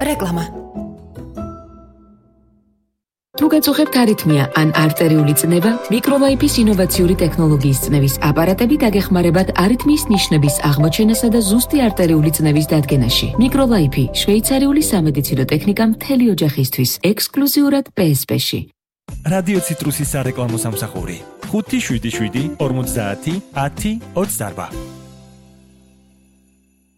რეკლამა. თუ გაწუხებთ არითმია ან არტერიული წნევა, მიკროლაიფის ინოვაციური ტექნოლოგიის წნევის აპარატები დაგეხმარებათ არითმიის ნიშნების აღმოჩენასა და ზუსტი არტერიული წნევის დადგენაში. მიკროლაიფი შვეიცარიული სამედიცინო ტექნიკა მთელი ოჯახისთვის, ექსკლუზიურად PSP-ში. რადიო ციტრუსის სარეკლამო სამსახური 577 50 10 28.